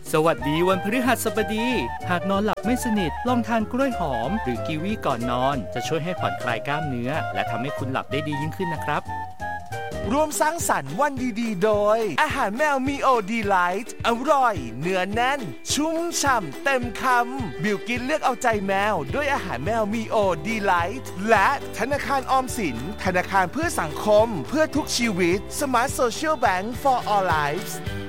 สวัสดีวันพฤหัสบดีหากนอนหลับไม่สนิทลองทานกล้วยหอมหรือกีวีก่อนนอนจะช่วยให้ผ่อนคลายกล้ามเนื้อและทำให้คุณหลับได้ดียิ่งขึ้นนะครับร่วมสร้างสรรค์วันดีๆโดยอาหารแมวมีโอดีไลท์อร่อยเนื้อแน่นชุ่มฉ่ำเต็มคำบิวกินเลือกเอาใจแมวด้วยอาหารแมวมีโอดีไลท์และธนาคารออมสินธนาคารเพื่อสังคมเพื่อทุกชีวิต Smart Social Bank for All Lives